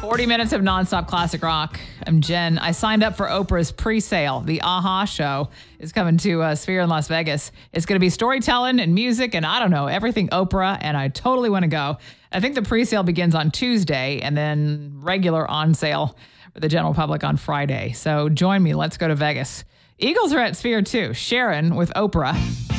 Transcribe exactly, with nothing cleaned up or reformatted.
forty minutes of nonstop classic rock. I'm Jen. I signed up for Oprah's pre-sale. The Aha show is coming to uh, Sphere in Las Vegas. It's going to be storytelling and music and I don't know, everything Oprah, and I totally want to go. I think the pre-sale begins on Tuesday and then regular on sale for the general public on Friday. So join me. Let's go to Vegas. Eagles are at Sphere too. Sharon with Oprah.